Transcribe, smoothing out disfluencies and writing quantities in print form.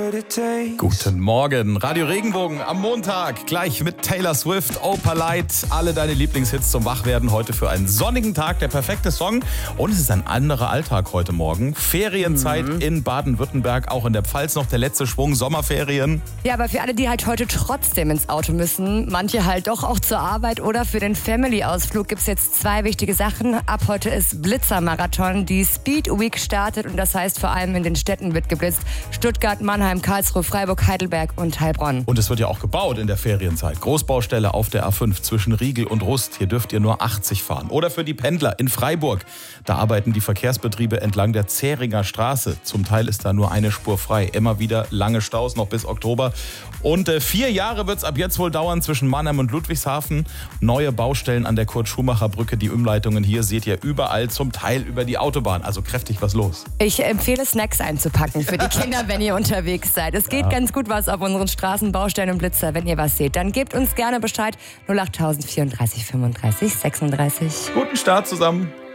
Guten Morgen, Radio Regenbogen am Montag, gleich mit Taylor Swift, Opalite, alle deine Lieblingshits zum Wachwerden heute für einen sonnigen Tag, der perfekte Song. Und es ist ein anderer Alltag heute Morgen. Ferienzeit in Baden-Württemberg, auch in der Pfalz noch der letzte Schwung, Sommerferien. Ja, aber für alle, die halt heute trotzdem ins Auto müssen, manche halt doch auch zur Arbeit oder für den Family-Ausflug, gibt es jetzt 2 wichtige Sachen. Ab heute ist Blitzermarathon, die Speed Week startet und das heißt vor allem in den Städten wird geblitzt. Stuttgart, Mannheim, Karlsruhe, Freiburg, Heidelberg und Heilbronn. Und es wird ja auch gebaut in der Ferienzeit. Großbaustelle auf der A5 zwischen Riegel und Rust. Hier dürft ihr nur 80 fahren. Oder für die Pendler in Freiburg. Da arbeiten die Verkehrsbetriebe entlang der Zähringer Straße. Zum Teil ist da nur eine Spur frei. Immer wieder lange Staus, noch bis Oktober. Und 4 Jahre wird es ab jetzt wohl dauern zwischen Mannheim und Ludwigshafen. Neue Baustellen an der Kurt-Schumacher-Brücke. Die Umleitungen hier seht ihr überall, zum Teil über die Autobahn. Also kräftig was los. Ich empfehle, Snacks einzupacken für die Kinder, wenn ihr unterwegs seid. Es geht ganz gut was auf unseren Straßen, Baustellen und Blitzer. Wenn ihr was seht, dann gebt uns gerne Bescheid. 08000 34 35 36. Guten Start zusammen.